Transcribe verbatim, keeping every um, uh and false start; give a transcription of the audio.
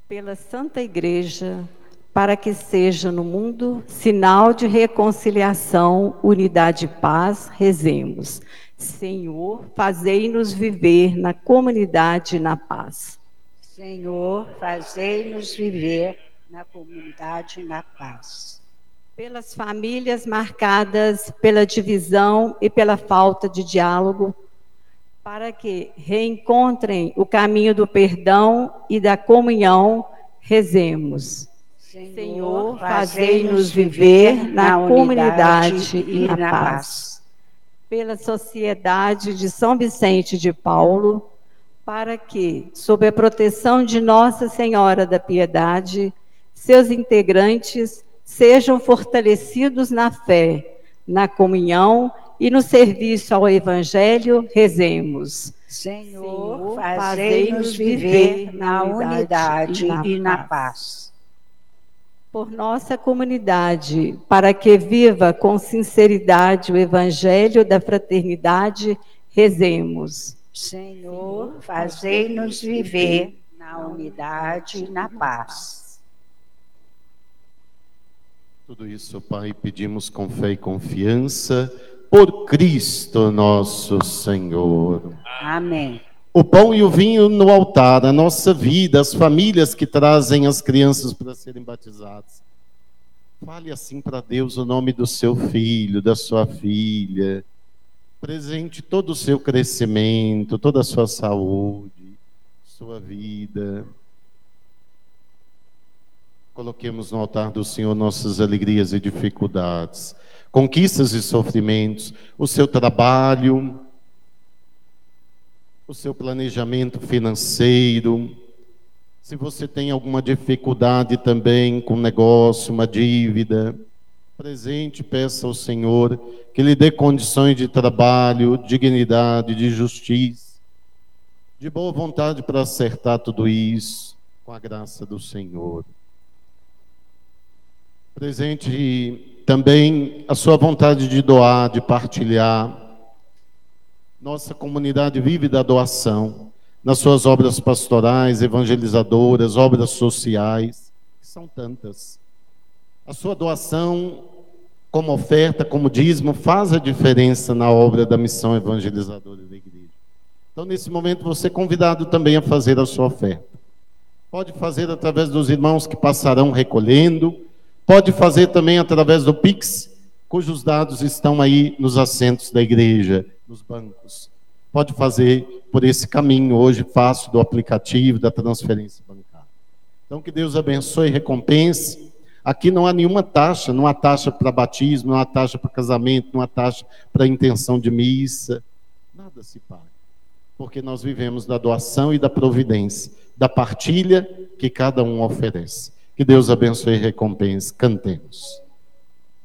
pela Santa Igreja, para que seja no mundo sinal de reconciliação, unidade e paz, rezemos. Senhor, fazei-nos viver na comunidade e na paz. Senhor, fazei-nos viver na comunidade e na paz. Pelas famílias marcadas pela divisão e pela falta de diálogo, para que reencontrem o caminho do perdão e da comunhão, rezemos. Senhor, fazei-nos viver na comunidade e na paz. Pela sociedade de São Vicente de Paulo, para que, sob a proteção de Nossa Senhora da Piedade, seus integrantes sejam fortalecidos na fé, na comunhão e no serviço ao Evangelho, rezemos. Senhor, fazei-nos viver na unidade e na paz. Por nossa comunidade, para que viva com sinceridade o Evangelho da fraternidade, rezemos. Senhor, fazei-nos viver na unidade e na paz. Tudo isso, Pai, pedimos com fé e confiança, por Cristo nosso Senhor. Amém. O pão e o vinho no altar, a nossa vida, as famílias que trazem as crianças para serem batizadas. Fale assim para Deus o nome do seu filho, da sua filha. Presente todo o seu crescimento, toda a sua saúde, sua vida. Coloquemos no altar do Senhor nossas alegrias e dificuldades, conquistas e sofrimentos, o seu trabalho, o seu planejamento financeiro. Se você tem alguma dificuldade também com um negócio, uma dívida, presente, peça ao Senhor que lhe dê condições de trabalho, dignidade, de justiça, de boa vontade para acertar tudo isso, com a graça do Senhor. Presente também a sua vontade de doar, de partilhar. Nossa comunidade vive da doação, nas suas obras pastorais, evangelizadoras, obras sociais, que são tantas. A sua doação, como oferta, como dízimo, faz a diferença na obra da missão evangelizadora da igreja. Então, nesse momento, você é convidado também a fazer a sua oferta. Pode fazer através dos irmãos que passarão recolhendo, pode fazer também através do Pix, cujos dados estão aí nos assentos da igreja, nos bancos. Pode fazer por esse caminho hoje fácil do aplicativo, da transferência bancária. Então, que Deus abençoe e recompense. Aqui não há nenhuma taxa, não há taxa para batismo, não há taxa para casamento, não há taxa para intenção de missa. Nada se paga. Porque nós vivemos da doação e da providência, da partilha que cada um oferece. Que Deus abençoe e recompense. Cantemos.